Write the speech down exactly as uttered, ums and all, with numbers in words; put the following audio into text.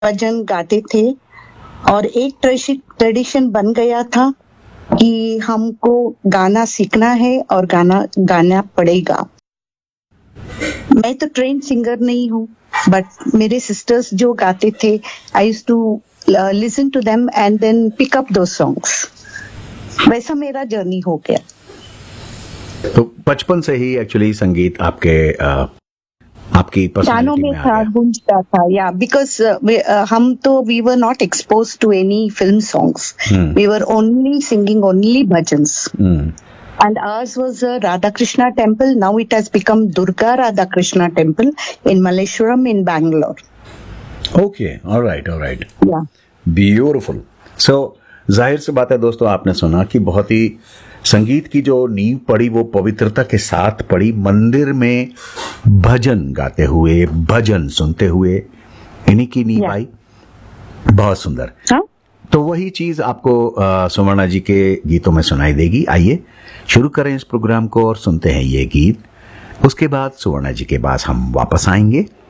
भजन गाते थे और एक ट्रेडिशन बन गया था कि हमको गाना सीखना है और गाना गाना पड़ेगा। मैं तो ट्रेन सिंगर नहीं हूँ, बट मेरे सिस्टर्स जो गाते थे, I used to listen to them and then pick up दो सॉन्ग्स। वैसा मेरा जर्नी हो गया। तो बचपन से ही एक्चुअली संगीत आपके आ, आपकी कानों पर्सनालिटी में में आ था, गया। गूंजता था। या बिकॉज हम तो we were not expose to any film songs, we were only singing only bhajans. Hmm, And ours was a Radha Krishna temple. Now it has become Durga Radha Krishna temple in Malleshwaram in Bangalore. Okay, alright alright, Yeah. Beautiful. सो जाहिर सी बात है दोस्तों, आपने सुना कि बहुत ही संगीत की जो नींव पड़ी वो पवित्रता के साथ पड़ी, मंदिर में भजन गाते हुए, भजन सुनते हुए, इन्हीं की नींव Yeah. आई। बहुत सुंदर। हाँ? तो वही चीज आपको अ, सुवर्णा जी के गीतों में सुनाई देगी। आइए शुरू करें इस प्रोग्राम को और सुनते हैं ये गीत। उसके बाद सुवर्णा जी के पास हम वापस आएंगे।